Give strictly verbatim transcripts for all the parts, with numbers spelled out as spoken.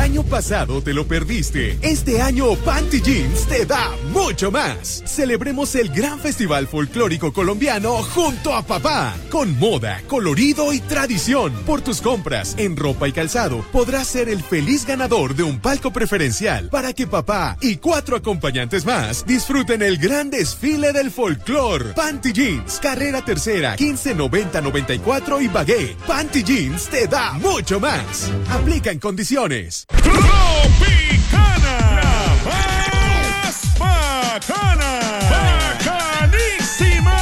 año pasado te lo perdiste, este año Panty Jeans te da mucho más. Celebremos el gran festival folclórico colombiano junto a papá, con moda, colorido y tradición. Por tus compras en ropa y calzado podrás ser el feliz ganador de un palco preferencial para que papá y cuatro acompañantes más disfruten el gran desfile del folclor. Panty Jeans, carrera tercera, quince noventa noventa y cuatro y Bagué. Panty Jeans te da mucho más. Aplica en condiciones. Tropicana, la más bacana, bacanísima.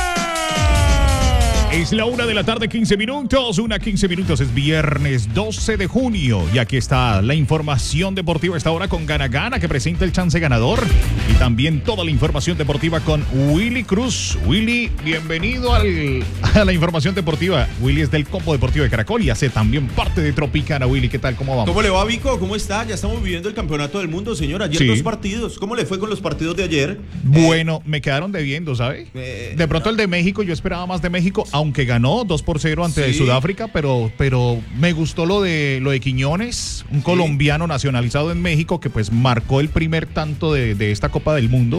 Es la una de la tarde, quince minutos. Una quince minutos, es viernes doce de junio. Y aquí está la información deportiva a esta hora con Gana Gana, que presenta el chance ganador. Y también toda la información deportiva con Willy Cruz. Willy, bienvenido al, a la información deportiva. Willy es del Combo Deportivo de Caracol y hace también parte de Tropicana. Willy, ¿qué tal? ¿Cómo vamos? ¿Cómo le va, Vico? ¿Cómo está? Ya estamos viviendo el campeonato del mundo, señor. Ayer Sí. dos partidos. ¿Cómo le fue con los partidos de ayer? Bueno, eh, me quedaron debiendo, ¿sabe? Eh, de pronto no. el de México, yo esperaba más de México, aunque ganó dos por cero ante Sí. Sudáfrica, pero, pero me gustó lo de lo de Quiñones, un colombiano nacionalizado en México que pues marcó el primer tanto de, de esta Copa del Mundo.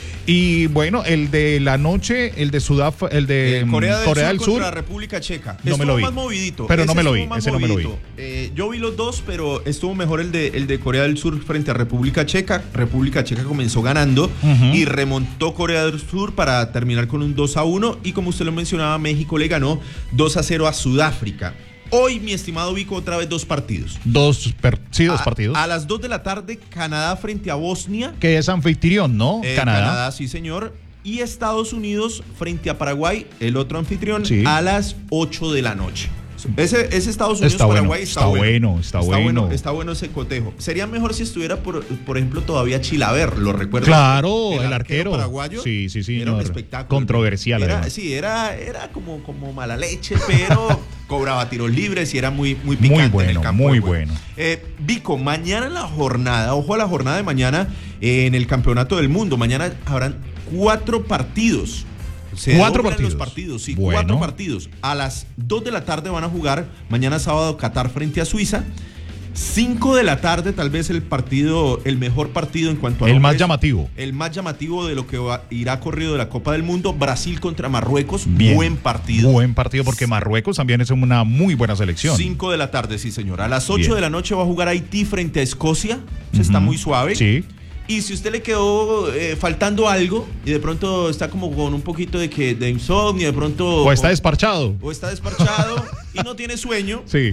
Y bueno, el de la noche, el de Sudáfrica, el de Eh, Corea del Corea Sur del Sur, contra la República Checa. No estuvo me lo vi. más movidito. Pero no Ese me lo estuvo vi, más ese no me lo vi. movidito. Eh, yo vi los dos, pero estuvo mejor el de, el de Corea del Sur frente a República Checa. República Checa comenzó ganando Ujú. y remontó Corea del Sur para terminar con un dos a uno. Y como usted lo mencionaba, México le ganó dos a cero a Sudáfrica. Hoy, mi estimado Vico, otra vez dos partidos. dos, per- sí, dos a, partidos. A las dos de la tarde, Canadá frente a Bosnia. que es anfitrión, ¿no? Eh, Canadá. Canadá, sí, señor. Y Estados Unidos frente a Paraguay, el otro anfitrión, Sí. a las ocho de la noche. Ese, ese Estados Unidos, Está bueno, Paraguay está, está bueno. bueno, está bueno. Está bueno ese cotejo. Sería mejor si estuviera, por, por ejemplo, todavía Chilaver, ¿lo recuerdas? Claro, el arquero. paraguayo. Sí, sí, sí, Era un señor. espectáculo. Controversial, Era, además. sí, era, era como, como mala leche, pero cobraba tiros libres y era muy, muy picante Muy bueno, en el campo. muy de juego. bueno. Eh, Vico, mañana en la jornada, ojo a la jornada de mañana eh, en el Campeonato del Mundo. Mañana habrán cuatro partidos. Se Cuatro doblan partidos. los partidos, sí, Bueno. cuatro partidos. A las dos de la tarde van a jugar mañana sábado Qatar frente a Suiza. cinco de la tarde, tal vez el partido, el mejor partido en cuanto a El nombres, más llamativo. El más llamativo de lo que va, irá corrido de la Copa del Mundo. Brasil contra Marruecos. Bien. Buen partido. Buen partido porque Marruecos también es una muy buena selección. cinco de la tarde, sí, señor. A las ocho Bien. de la noche va a jugar Haití frente a Escocia. Se está Ujú. muy suave. Sí. Y si usted le quedó eh, faltando algo y de pronto está como con un poquito de que de insomnio, de pronto O está desparchado. o está desparchado y no tiene sueño, Sí.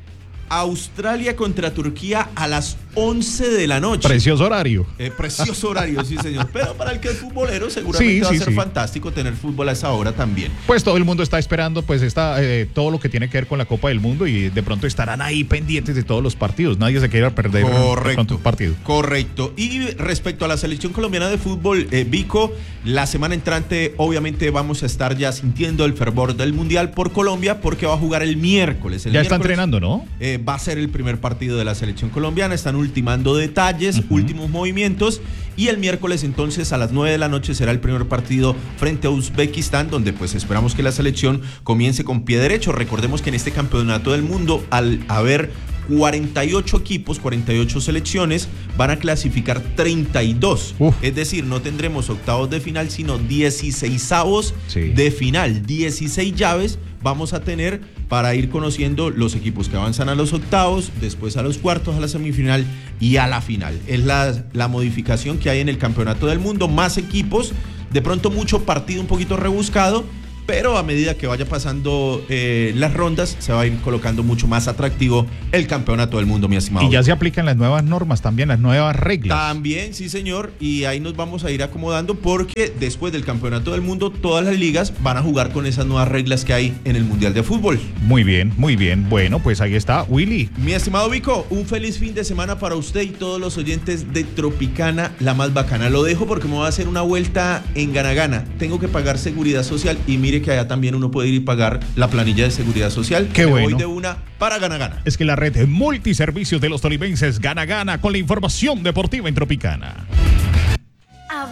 Australia contra Turquía a las once de la noche. Precioso horario. Eh, precioso horario, sí, señor. Pero para el que es futbolero, seguramente Sí, va sí, a ser sí. fantástico tener fútbol a esa hora también. Pues todo el mundo está esperando pues está eh, todo lo que tiene que ver con la Copa del Mundo y de pronto estarán ahí pendientes de todos los partidos. Nadie se quiere perder de Correcto. pronto un partido. Correcto. Y respecto a la selección colombiana de fútbol, eh, Vico, la semana entrante obviamente vamos a estar ya sintiendo el fervor del Mundial por Colombia porque va a jugar el miércoles. El Ya está miércoles, entrenando, ¿no? eh, va a ser el primer partido de la selección colombiana. Están ultimando detalles, Ujú. últimos movimientos. Y el miércoles entonces a las nueve de la noche será el primer partido frente a Uzbekistán, donde pues esperamos que la selección comience con pie derecho. Recordemos que en este campeonato del mundo, al haber cuarenta y ocho equipos, cuarenta y ocho selecciones, van a clasificar treinta y dos. Uf. Es decir, no tendremos octavos de final, sino dieciseisavos Sí. de final. dieciséis llaves vamos a tener para ir conociendo los equipos que avanzan a los octavos, después a los cuartos, a la semifinal y a la final. Es la, la modificación que hay en el campeonato del mundo. Más equipos, de pronto mucho partido un poquito rebuscado, pero a medida que vaya pasando eh, las rondas, se va a ir colocando mucho más atractivo el campeonato del mundo, mi estimado. Y ya se aplican las nuevas normas también, las nuevas reglas. También, sí, señor, y ahí nos vamos a ir acomodando porque después del campeonato del mundo, todas las ligas van a jugar con esas nuevas reglas que hay en el Mundial de Fútbol. Muy bien, muy bien. Bueno, pues ahí está Willy. Mi estimado Vico, un feliz fin de semana para usted y todos los oyentes de Tropicana, la más bacana. Lo dejo porque me voy a hacer una vuelta en Gana Gana. Tengo que pagar seguridad social y mire que allá también uno puede ir y pagar la planilla de seguridad social. Qué me bueno. voy de una para Gana Gana. Es que la red de multiservicios de los tolimenses Gana Gana con la información deportiva en Tropicana.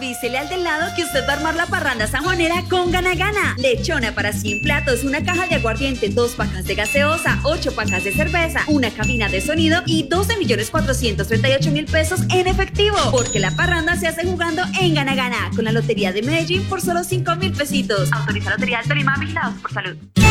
Avísele al del lado que usted va a armar la parranda sanjuanera con Gana Gana. Lechona para cien platos, una caja de aguardiente, dos pacas de gaseosa, ocho pacas de cerveza, una cabina de sonido y doce millones cuatrocientos treinta y ocho mil pesos en efectivo. Porque la parranda se hace jugando en Gana Gana con la Lotería de Medellín por solo cinco mil pesitos. Autoriza Lotería del Tolima, vigilados por salud.